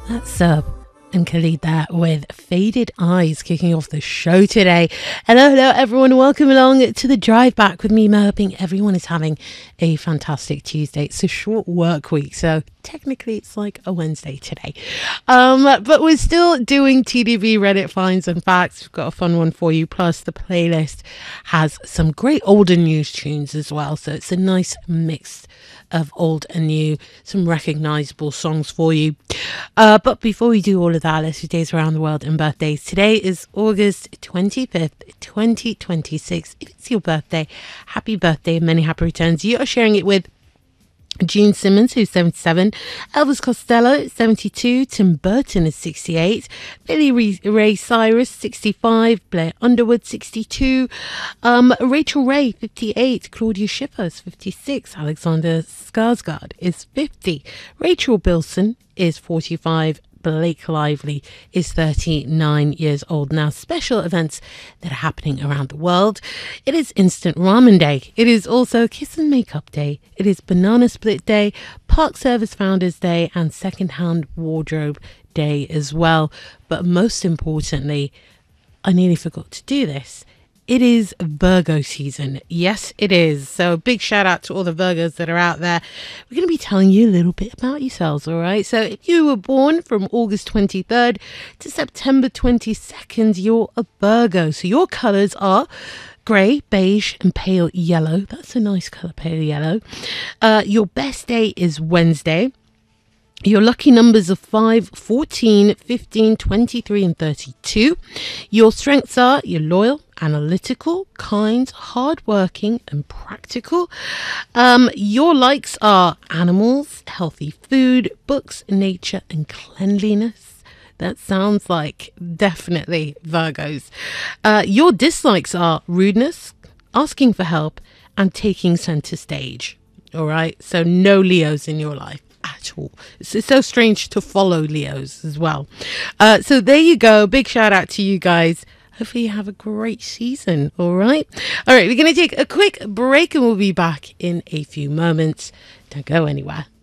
That's Sub and Khalid there with Faded Eyes kicking off the show today. Hello everyone, welcome along to the drive back with me, Mo. Hoping everyone is having a fantastic Tuesday. It's a short work week, so technically it's like a Wednesday today. But we're still doing TDV Reddit finds and facts. We've got a fun one for you, plus the playlist has some great older news tunes as well, so it's a nice mix of old and new, some recognizable songs for you. But before we do all of that, let's do days around the world and birthdays. Today is August 25th, 2026. If it's your birthday, happy birthday and many happy returns. You are sharing it with Gene Simmons, who's 77, Elvis Costello, 72, Tim Burton is 68, Billy Ray Cyrus, 65, Blair Underwood, 62, Rachel Ray, 58, Claudia Schiffer is 56, Alexander Skarsgård is 50, Rachel Bilson is 45, Blake Lively is 39 years old. Now, special events that are happening around the world. It is Instant Ramen Day. It is also Kiss and Makeup Day. It is Banana Split Day, Park Service Founders Day, and Secondhand Wardrobe Day as well. But most importantly, I nearly forgot to do this. It is Virgo season. Yes, it is. So big shout out to all the Virgos that are out there. We're going to be telling you a little bit about yourselves, all right? So if you were born from August 23rd to September 22nd, you're a Virgo. So your colours are grey, beige and pale yellow. That's a nice colour, pale yellow. Your best day is Wednesday. Your lucky numbers are 5, 14, 15, 23 and 32. Your strengths are you're loyal, analytical, kind, hardworking and practical. Your likes are animals, healthy food, books, nature and cleanliness. That sounds like definitely Virgos. Your dislikes are rudeness, asking for help and taking centre stage. All right, so no Leos in your life at all. It's so strange to follow Leos as well. So there you go. Big shout out to you guys. Hopefully you have a great season. All right, we're going to take a quick break and we'll be back in a few moments. Don't go anywhere.